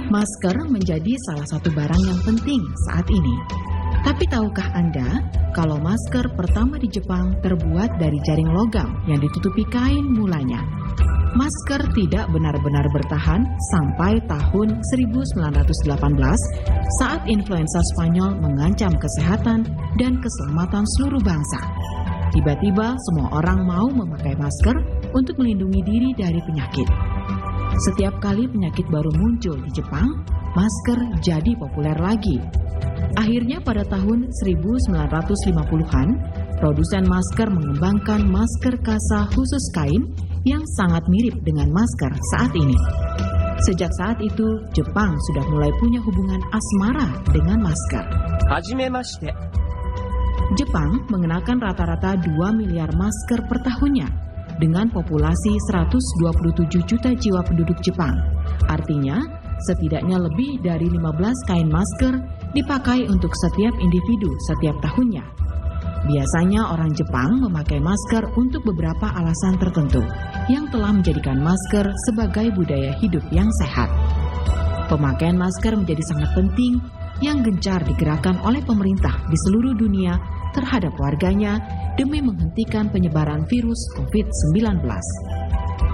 Masker menjadi salah satu barang yang penting saat ini. Tapi tahukah Anda kalau masker pertama di Jepang terbuat dari jaring logam yang ditutupi kain mulanya? Masker tidak benar-benar bertahan sampai tahun 1918 saat influenza Spanyol mengancam kesehatan dan keselamatan seluruh bangsa. Tiba-tiba semua orang mau memakai masker untuk melindungi diri dari penyakit. Setiap kali penyakit baru muncul di Jepang, masker jadi populer lagi. Akhirnya pada tahun 1950-an, produsen masker mengembangkan masker kasa khusus kain yang sangat mirip dengan masker saat ini. Sejak saat itu, Jepang sudah mulai punya hubungan asmara dengan masker. Hajimemashite. Jepang mengenakan rata-rata 2 miliar masker per tahunnya dengan populasi 127 juta jiwa penduduk Jepang. Artinya, setidaknya lebih dari 15 kain masker dipakai untuk setiap individu setiap tahunnya. Biasanya orang Jepang memakai masker untuk beberapa alasan tertentu yang telah menjadikan masker sebagai budaya hidup yang sehat. Pemakaian masker menjadi sangat penting yang gencar digerakkan oleh pemerintah di seluruh dunia terhadap warganya demi menghentikan penyebaran virus COVID-19.